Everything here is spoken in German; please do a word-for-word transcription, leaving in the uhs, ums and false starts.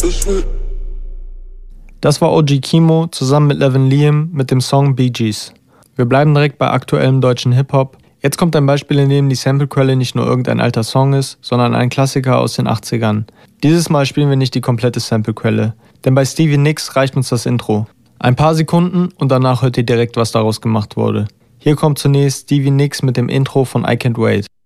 Das war O G Kimo zusammen mit Levin Liam mit dem Song Bee Gees. Wir bleiben direkt bei aktuellem deutschen Hip-Hop. Jetzt kommt ein Beispiel, in dem die Samplequelle nicht nur irgendein alter Song ist, sondern ein Klassiker aus den achtzigern. Dieses Mal spielen wir nicht die komplette Samplequelle, denn bei Stevie Nicks reicht uns das Intro. Ein paar Sekunden und danach hört ihr direkt, was daraus gemacht wurde. Hier kommt zunächst Stevie Nicks mit dem Intro von I Can't Wait.